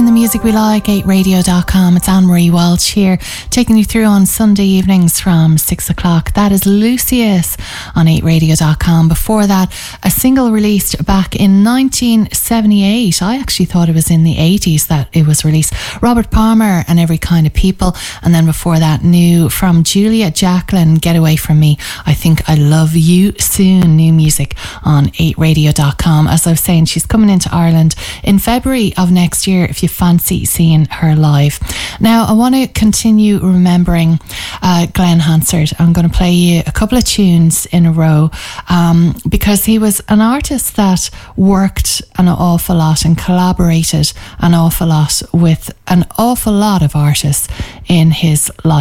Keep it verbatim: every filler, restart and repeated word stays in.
playing the music we like, eight radio dot com. It's Anne-Marie Walsh here, taking you through on Sunday evenings from six o'clock. That is Lucius on eight radio dot com. Before that, a single released back in nineteen seventy-eight. I actually thought it was in the eighties that it was released. Robert Palmer and Every Kind of People. And then before that, new from Julia Jacqueline, Get Away From Me. I Think I Love You Soon. New music on eight radio dot com. As I was saying, she's coming into Ireland in February of next year if you fancy seeing her live. Now, I want to continue remembering uh, Glenn Hansard. I'm going to play you a couple of tunes in a row um, because he was an artist that worked an awful lot and collaborated an awful lot with an awful lot of artists in his life.